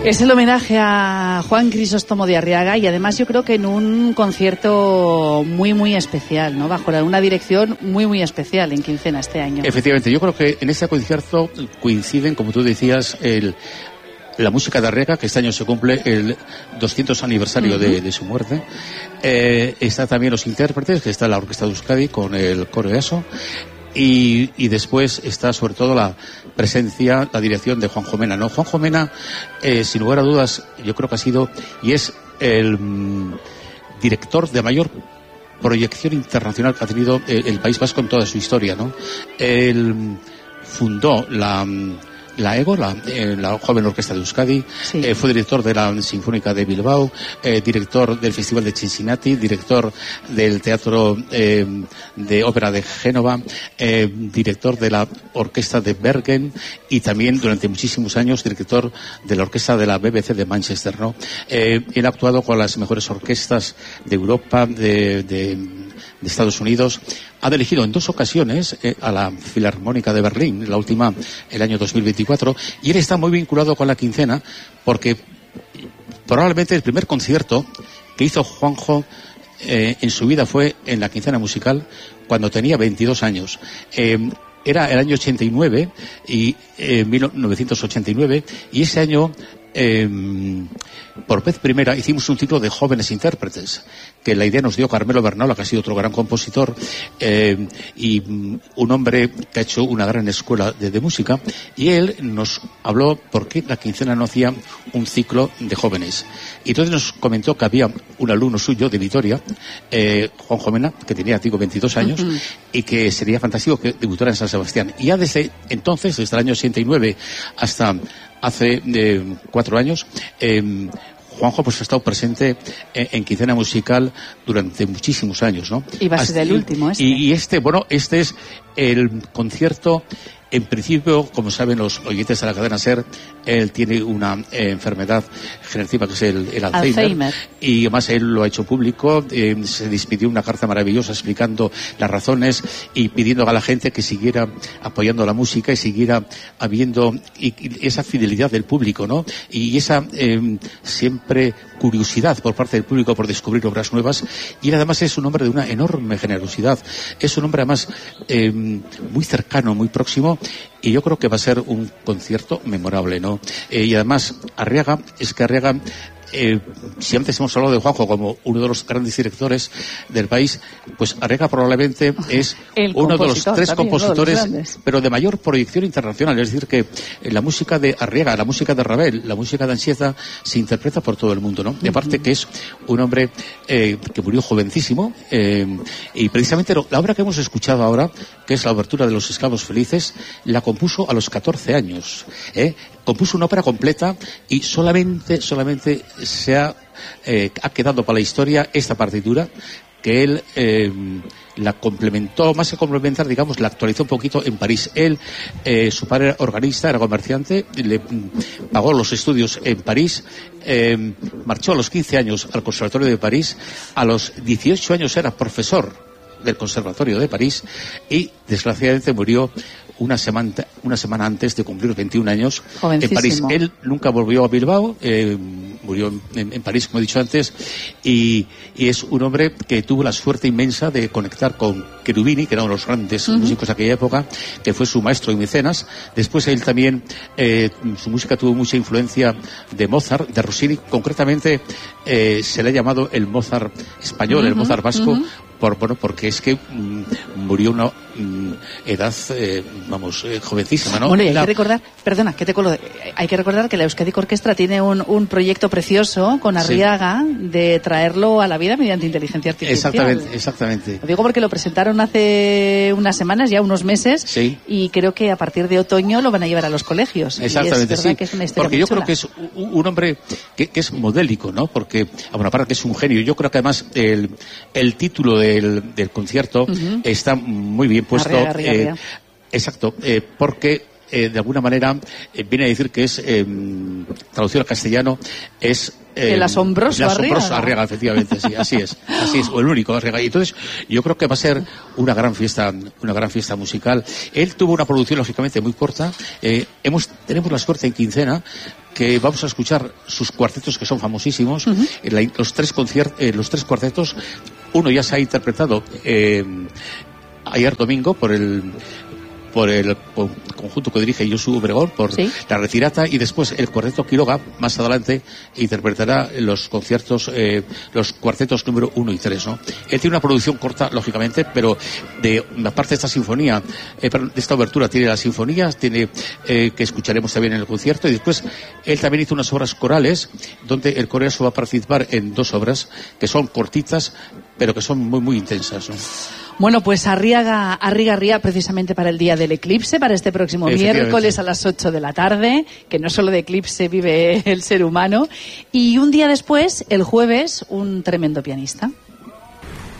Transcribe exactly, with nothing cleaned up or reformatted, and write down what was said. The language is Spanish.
Es el homenaje a Juan Crisóstomo de Arriaga y además yo creo que en un concierto muy muy especial, ¿no? Bajo una dirección muy muy especial en Quincena este año. Efectivamente, yo creo que en este concierto coinciden, como tú decías, el la música de Arriaga, que este año se cumple el doscientos aniversario uh-huh. de, de su muerte. Eh, está también los intérpretes, que está la Orquesta de Euskadi con el coro EASO. Y, y después está sobre todo la presencia, la dirección de Juanjo Mena, ¿no? Juanjo Mena, eh, sin lugar a dudas, yo creo que ha sido y es el mm, director de mayor proyección internacional que ha tenido el, el País Vasco en toda su historia, ¿no? Él fundó la... la EGO, la, eh, la Joven Orquesta de Euskadi, sí. eh, fue director de la Sinfónica de Bilbao, eh, director del Festival de Cincinnati, director del Teatro eh, de Ópera de Génova, eh, director de la Orquesta de Bergen y también durante muchísimos años director de la Orquesta de la B B C de Manchester, ¿no? Eh, él ha actuado con las mejores orquestas de Europa, de, de, de Estados Unidos. Ha dirigido en dos ocasiones eh, a la Filarmónica de Berlín, la última el año dos mil veinticuatro, y él está muy vinculado con la Quincena porque probablemente el primer concierto que hizo Juanjo eh, en su vida fue en la Quincena Musical cuando tenía veintidós años. Eh, era el año ochenta y nueve, y, eh, mil novecientos ochenta y nueve, y ese año Eh, por vez primera hicimos un ciclo de jóvenes intérpretes que la idea nos dio Carmelo Bernaola, que ha sido otro gran compositor eh, y um, un hombre que ha hecho una gran escuela de, de música, y él nos habló por qué la Quincena no hacía un ciclo de jóvenes, y entonces nos comentó que había un alumno suyo de Vitoria, eh, Juanjo Mena, que tenía digo veintidós años uh-huh. y que sería fantástico que debutara en San Sebastián, y ya desde entonces, desde el año ochenta y nueve hasta hace eh, cuatro años, eh, Juanjo pues ha estado presente en, en Quincena Musical durante muchísimos años, ¿no? Y va a ser el último este. Y, y este, bueno, este es el concierto. En principio, como saben los oyentes de la cadena SER, él tiene una eh, enfermedad generativa que es el, el Alzheimer, Alzheimer, y además él lo ha hecho público, eh, se despidió una carta maravillosa explicando las razones y pidiendo a la gente que siguiera apoyando la música y siguiera habiendo y, y esa fidelidad del público, ¿no? Y esa eh, siempre curiosidad por parte del público por descubrir obras nuevas, y él además es un hombre de una enorme generosidad, es un hombre además eh, muy cercano, muy próximo. Y yo creo que va a ser un concierto memorable, ¿no? Eh, y además, Arriaga, es que Arriaga, eh, si antes hemos hablado de Juanjo como uno de los grandes directores del país, pues Arriaga probablemente es uno de los tres también, compositores, ¿no?, los pero de mayor proyección internacional. Es decir, que la música de Arriaga, la música de Ravel, la música de Anchieta se interpreta por todo el mundo, ¿no? Y aparte que es un hombre eh, que murió jovencísimo, eh, y precisamente la obra que hemos escuchado ahora, que es la obertura de Los Esclavos Felices, la compuso a los catorce años, ¿eh? Compuso una ópera completa y solamente, solamente se ha, eh, ha quedado para la historia esta partitura, que él eh, la complementó, más que complementar, digamos, la actualizó un poquito en París. Él, eh, su padre era organista, era comerciante, le pagó los estudios en París, eh, marchó a los quince años al Conservatorio de París, a los dieciocho años era profesor del Conservatorio de París y desgraciadamente murió una semana una semana antes de cumplir veintiún años en París. Él nunca volvió a Bilbao, eh, murió en, en París, como he dicho antes, y, y es un hombre que tuvo la suerte inmensa de conectar con Cherubini, que era uno de los grandes uh-huh. músicos de aquella época, que fue su maestro y mecenas. Después él también, eh, su música tuvo mucha influencia de Mozart, de Rossini. Concretamente eh, se le ha llamado el Mozart español, uh-huh. el Mozart vasco, uh-huh. por, bueno, porque es que mmm, murió a una mmm, edad, eh, vamos, eh, jovencísima, ¿no? Bueno, y hay la... que recordar, perdona, que te colo... hay que recordar que la Euskadi Orquestra tiene un, un proyecto precioso con Arriaga sí. de traerlo a la vida mediante inteligencia artificial. Exactamente, exactamente. Lo digo porque lo presentaron hace unas semanas, ya unos meses, sí. y creo que a partir de otoño lo van a llevar a los colegios. Exactamente, sí. Que es una porque yo chula. creo que es un, un hombre que, que es modélico, ¿no? Porque, bueno, aparte que es un genio, yo creo que además el, el título del, del concierto uh-huh. está muy bien puesto. Arriaga, Arriaga, eh, Arriaga. Exacto, eh, porque eh, de alguna manera eh, viene a decir que es, eh, traducido al castellano, es Eh, el asombroso, el asombroso Arriaga. Arriaga, efectivamente, sí, así es, así es, o el único Arriaga. Y entonces, yo creo que va a ser una gran fiesta, una gran fiesta musical. Él tuvo una producción, lógicamente, muy corta. Eh, hemos, tenemos la suerte en Quincena que vamos a escuchar sus cuartetos, que son famosísimos. Uh-huh. La, los, tres conciert, eh, los tres cuartetos, uno ya se ha interpretado eh, ayer domingo por el por el por conjunto que dirige Josu Obregón, por ¿sí? La Retirata, y después el cuarteto Quiroga, más adelante, interpretará los conciertos, eh, los cuartetos número uno y tres, ¿no? Él tiene una producción corta, lógicamente, pero de aparte de esta sinfonía, eh, de esta obertura, tiene la sinfonía, tiene eh, que escucharemos también en el concierto, y después él también hizo unas obras corales, donde el coreano va a participar en dos obras, que son cortitas, pero que son muy, muy intensas, ¿no? Bueno, pues Arriaga, Arriaga Ría precisamente para el día del eclipse, para este próximo miércoles a las ocho de la tarde, que no solo de eclipse vive el ser humano, y un día después, el jueves, un tremendo pianista.